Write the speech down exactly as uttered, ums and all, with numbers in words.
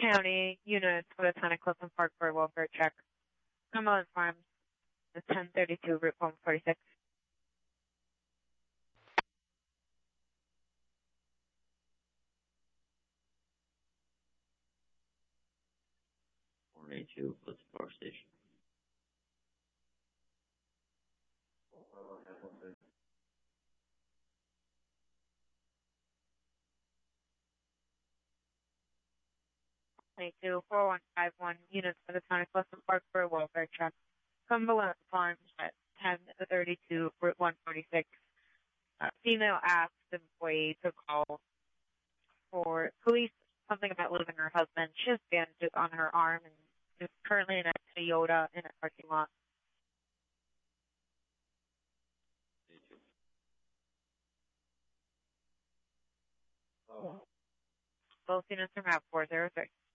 County units for the Town of Clifton Park for a welfare check. Cumberland Farms, the ten thirty-two Route one forty-six. four eighty-two, Clifton Park Station. twenty-two four one five one units for the Town of Clifton Park for a welfare check. Cumberland Farms at ten thirty-two Route one forty-six. Uh, female asked employee to call for police something about losing her husband. She has bandages on her arm and is currently in a Toyota in a parking lot. Oh. Both units are map four zero three.